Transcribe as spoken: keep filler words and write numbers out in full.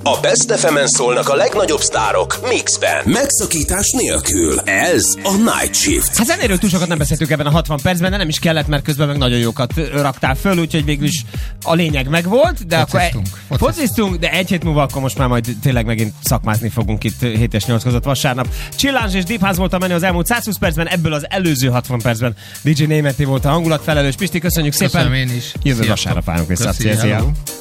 A Best ef emen szólnak a legnagyobb sztárok mixben. Megszakítás nélkül. Ez a Night Shift. Hát zenéről túl sokat nem beszéltünk ebben a hatvan percben, de nem is kellett, mert közben meg nagyon jókat raktál föl, úgyhogy végül is a lényeg megvolt. De fociztunk, akkor fociztunk, de egy hét múlva akkor most már majd tényleg megint szakmázni fogunk itt hét és nyolc között vasárnap. Chillánge és Deep House volt a menü az elmúlt száz húsz percben, ebből az előző hatvan percben dé dzsé Németi volt a hangulatfelelős. Pisti, köszönjük szépen. Köszönöm én is. Jövő Sziasztok. vasárnap várunk vissza. Köszi, hello.